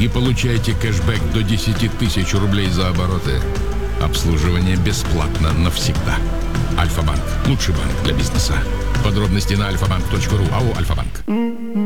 и получайте кэшбэк до 10 тысяч рублей за обороты. Обслуживание бесплатно навсегда. Альфа-банк. Лучший банк для бизнеса. Подробности на alfabank.ru. АО «Альфа-банк».